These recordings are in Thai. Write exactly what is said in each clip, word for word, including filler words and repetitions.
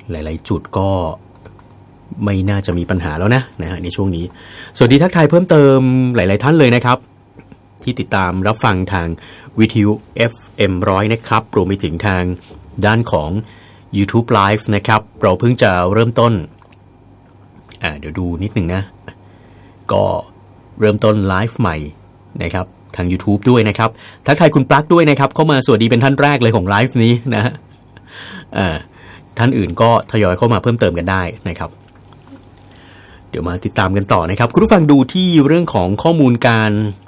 หลายๆจุดก็ไม่น่าจะมีปัญหาแล้วนะนะฮะในช่วงนี้สวัสดีทักทายเพิ่มเติมหลายๆท่านเลยนะครับที่ติดตามรับฟังทางวิทยุ เอฟ เอ็ม หนึ่งร้อย นะครับรวมไปถึงทางด้านของ YouTube Live นะครับเราเพิ่งจะเริ่มต้นอ่าเดี๋ยวดูนิดหนึ่งนะก็เริ่มต้นไลฟ์ใหม่นะครับทาง YouTube ด้วยนะครับทักทายคุณปลั๊กด้วยนะครับเข้ามาสวัสดีเป็นท่านแรกเลยของไลฟ์นี้นะอ่าท่านอื่นก็ทยอยเข้ามาเพิ่มเติมกันได้นะครับเดี๋ยวมาติดตามกันต่อนะครับคุณผู้ฟังดูที่เรื่องของข้อมูลการ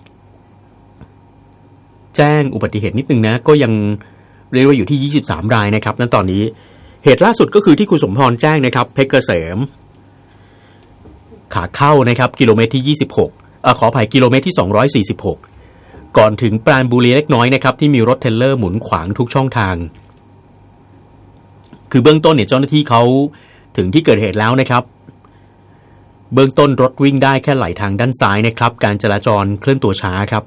แจ้งอุบัติเหตุนิดนึงนะก็ยังเรียกว่าอยู่ที่ยี่สิบสามรายนะครับนั้นตอนนี้เหตุล่าสุดก็คือที่คุณสมพรแจ้งนะครับเพชรเกษมขาเข้านะครับกิโลเมตรที่ยี่สิบหกเอ่อขออภัยกิโลเมตรที่สองร้อยสี่สิบหกก่อนถึงปราณบุรีเล็กน้อยนะครับที่มีรถเทรลเลอร์หมุนขวางทุกช่องทางคือเบื้องต้นเนี่ยเจ้าหน้าที่เขาถึงที่เกิดเหตุแล้วนะครับเบื้องต้นรถวิ่งได้แค่ไหลทางด้านซ้ายนะครับการจราจรเคลื่อนตัวช้าครับ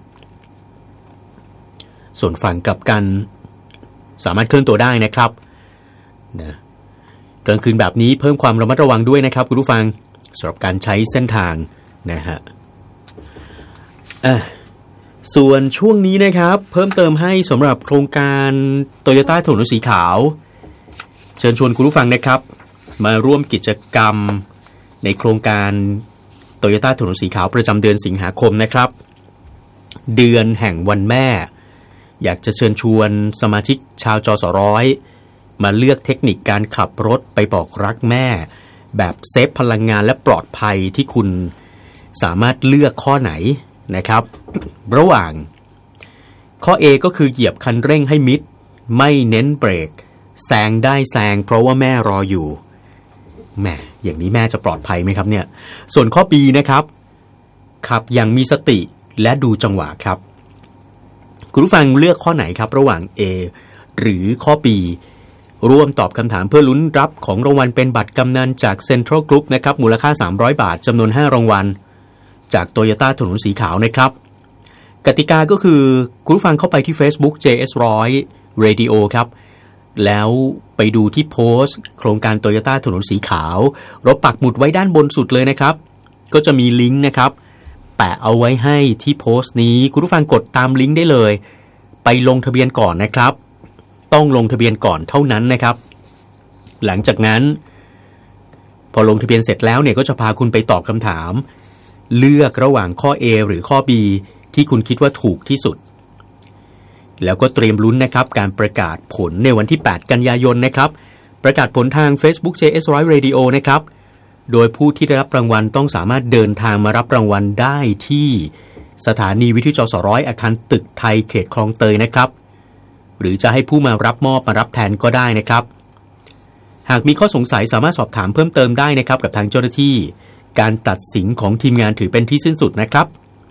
ส่วนฝั่งกลับกันสามารถเคลื่อนตัวได้นะครับนะกลางคืนแบบนี้เพิ่มความระมัดระวังด้วยนะครับคุณผู้ฟังสำหรับการใช้เส้นทางนะฮะอ่ะส่วนช่วงนี้นะครับเพิ่มเติมให้สำหรับโครงการ Toyota ถนนสีขาวเชิญชวนคุณผู้ฟังนะครับมาร่วมกิจกรรมในโครงการ Toyota ถนนสีขาวประจำเดือนสิงหาคมนะครับเดือนแห่งวันแม่อยากจะเชิญชวนสมาชิกชาวจสร้อยมาเลือกเทคนิคการขับรถไปบอกรักแม่แบบเซฟพลังงานและปลอดภัยที่คุณสามารถเลือกข้อไหนนะครับระหว่างข้อ A ก็คือเหยียบคันเร่งให้มิดไม่เน้นเบรกแซงได้แซงเพราะว่าแม่รออยู่แม่อย่างนี้แม่จะปลอดภัยไหมครับเนี่ยส่วนข้อ B นะครับขับอย่างมีสติและดูจังหวะครับคุณผู้ฟังเลือกข้อไหนครับระหว่าง A หรือข้อ B ร่วมตอบคำถามเพื่อลุ้นรับของรางวัลเป็นบัตรกำนันจาก Central Group นะครับมูลค่าสามร้อยบาทจำนวนห้ารางวัลจาก Toyota ถนนสีขาวนะครับกติกาก็คือคุณผู้ฟังเข้าไปที่ Facebook เจ เอส หนึ่งร้อย Radio ครับแล้วไปดูที่โพสต์โครงการ Toyota ถนนสีขาวเราปักหมุดไว้ด้านบนสุดเลยนะครับก็จะมีลิงก์นะครับแปะเอาไว้ให้ที่โพสต์นี้คุณผู้ฟังกดตามลิงก์ได้เลยไปลงทะเบียนก่อนนะครับต้องลงทะเบียนก่อนเท่านั้นนะครับหลังจากนั้นพอลงทะเบียนเสร็จแล้วเนี่ยก็จะพาคุณไปตอบคำถามเลือกระหว่างข้อ A หรือข้อ B ที่คุณคิดว่าถูกที่สุดแล้วก็เตรียมลุ้นนะครับการประกาศผลในวันที่แปดกันยายนนะครับประกาศผลทาง Facebook เจ เอส หนึ่งร้อย Radio นะครับโดยผู้ที่ได้รับรางวัลต้องสามารถเดินทางมารับรางวัลได้ที่สถานีวิทยุจสร้อยอาคารตึกไทยเขตคลองเตยนะครับหรือจะให้ผู้มารับมอบมารับแทนก็ได้นะครับหากมีข้อสงสัยสามารถสอบถามเพิ่มเติมได้นะครับกับทางเจ้าหน้าที่การตัดสินของทีมงานถือเป็นที่สิ้นสุดนะครับ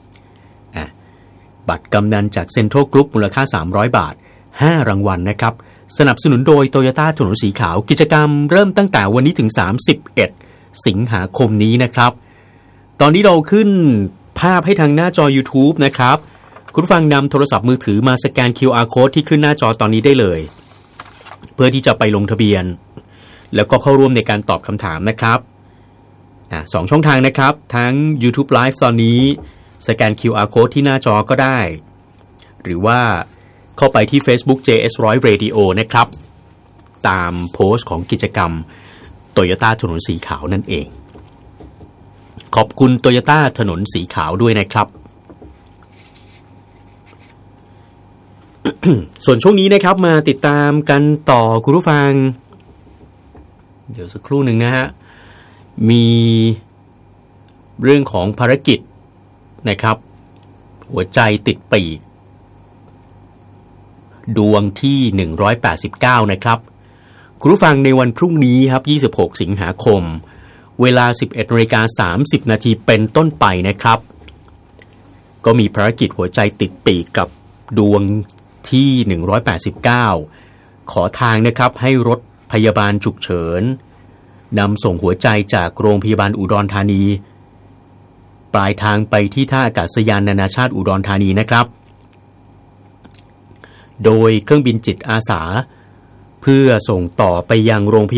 บัตรกำนันจาก Central Group มูลค่าสามร้อยบาทห้ารางวัลนะครับสนับสนุนโดย Toyota ถนนสีขาวกิจกรรมเริ่มตั้งแต่วันนี้ถึงสามสิบเอ็ดสิงหาคมนี้นะครับตอนนี้เราขึ้นภาพให้ทางหน้าจอ YouTube นะครับคุณผู้ฟังนำโทรศัพท์มือถือมาสแกน คิว อาร์ Code ที่ขึ้นหน้าจอตอนนี้ได้เลยเพื่อที่จะไปลงทะเบียนแล้วก็เข้าร่วมในการตอบคำถามนะครับอ่ะสองช่องทางนะครับทั้ง YouTube Live ตอนนี้สแกน คิว อาร์ Code ที่หน้าจอก็ได้หรือว่าเข้าไปที่ Facebook เจ เอส หนึ่งร้อย Radio นะครับตามโพสต์ของกิจกรรม Toyota ถนนสีขาวนั่นเองขอบคุณ Toyota ถนนสีขาวด้วยนะครับ ส่วนช่วงนี้นะครับมาติดตามกันต่อคุณผู้ฟังเดี๋ยวสักครู่หนึ่งนะฮะมีเรื่องของภารกิจนะครับหัวใจติดปีกดวงที่หนึ่งร้อยแปดสิบเก้านะครับคุณผู้ฟังในวันพรุ่งนี้ครับยี่สิบหกสิงหาคมเวลา สิบเอ็ดนาฬิกาสามสิบนาทีเป็นต้นไปนะครับก็มีภารกิจหัวใจติดปีกกับดวงที่หนึ่งร้อยแปดสิบเก้าขอทางนะครับให้รถพยาบาลฉุกเฉินนำส่งหัวใจจากโรงพยาบาลอุดรธานีปลายทางไปที่ท่าอากาศยานนานาชาติอุดรธานีนะครับโดยเครื่องบินจิตอาสาเพื่อส่งต่อไปยังโรงพยาบาล